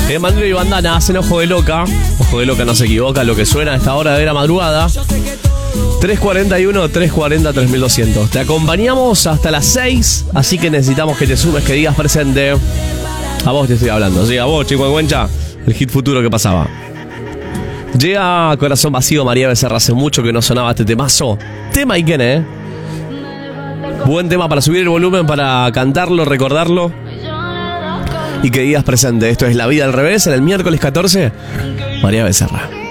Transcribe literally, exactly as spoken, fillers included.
Emanuel y Bandana hacen Ojo de Loca. Ojo de Loca no se equivoca, lo que suena a esta hora de la madrugada. tres cuarenta y uno, tres cuarenta, tres mil doscientos. Te acompañamos hasta las seis, así que necesitamos que te sumes, que digas presente. A vos te estoy hablando, sí, a vos, chico de Güencha, el hit futuro que pasaba. Llega Corazón Vacío, María Becerra, hace mucho que no sonaba este temazo. Tema y quién, ¿eh? Buen tema para subir el volumen, para cantarlo, recordarlo. Y que digas presente. Esto es La Vida al Revés, en el miércoles catorce, María Becerra.